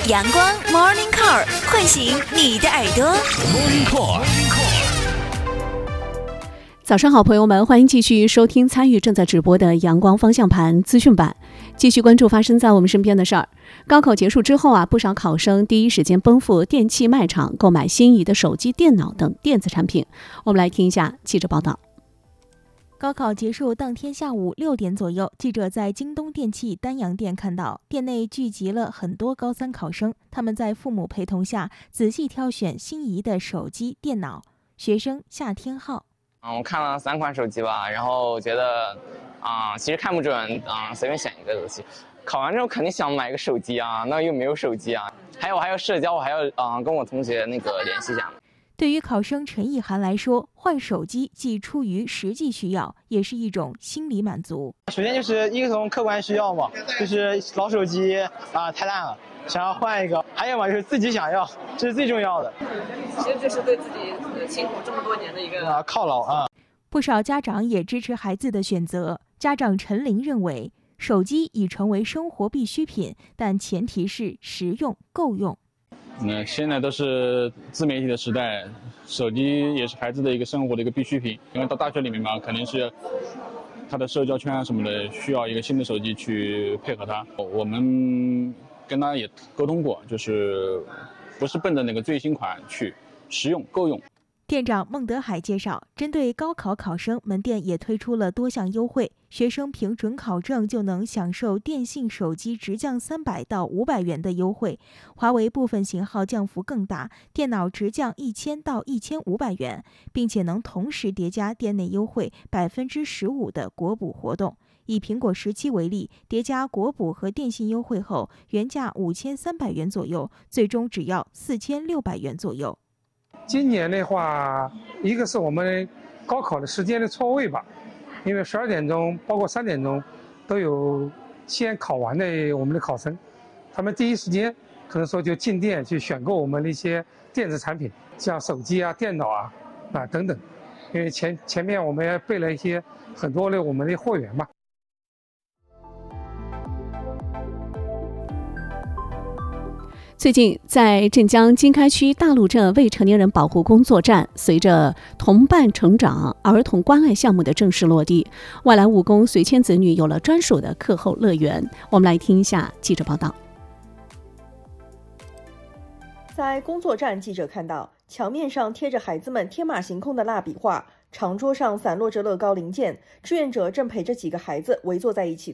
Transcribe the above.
阳光 Morning Call 唤醒你的耳朵。 Morning Call。 早上好，朋友们，欢迎继续收听参与正在直播的阳光方向盘资讯版，继续关注发生在我们身边的事儿。高考结束之后不少考生第一时间奔赴电器卖场购买心仪的手机、电脑等电子产品。我们来听一下记者报道。 高考结束当天下午6点左右，记者在京东电器丹阳店看到，店内聚集了很多高三考生，他们在父母陪同下仔细挑选心仪的手机、电脑。学生夏天浩， 我看了3款手机吧，然后觉得其实看不准随便选一个东西。考完之后肯定想买个手机那又没有手机还有社交，我还要跟我同学联系一下。 对于考生陈意涵来说，换手机既出于实际需要，也是一种心理满足。 首先就是一个从客观需要嘛，就是老手机太烂了，想要换一个；还有嘛就是自己想要，这是最重要的。 其实这是对自己辛苦这么多年的一个犒劳不少家长也支持孩子的选择。家长陈林认为，手机已成为生活必需品，但前提是实用够用。 现在都是自媒体的时代，手机也是孩子的一个生活的一个必需品。因为到大学里面嘛，肯定是他的社交圈什么的需要一个新的手机去配合他。我们跟他也沟通过，就是不是奔着那个最新款去，实用够用。 店长孟德海介绍，针对高考考生，门店也推出了多项优惠，学生凭准考证就能享受电信手机直降300到500元的优惠，华为部分型号降幅更大，电脑直降1000到1500元，并且能同时叠加店内优惠15%的国补活动。以苹果17为例，叠加国补和电信优惠后，原价5300元左右，最终只要4600元左右。 今年的话，一个是我们高考的时间的错位吧，因为12点钟包括3点钟都有先考完的我们的考生，他们第一时间可能说就进店去选购我们的一些电子产品，像手机电脑等等，因为前面我们也备了一些很多的我们的货源嘛。 最近，在镇江经开区大路镇未成年人保护工作站，随着同伴成长儿童关爱项目的正式落地，外来务工随迁子女有了专属的课后乐园。我们来听一下记者报道。 在工作站，记者看到墙面上贴着孩子们天马行空的蜡笔画，长桌上散落着乐高零件，志愿者正陪着几个孩子围坐在一起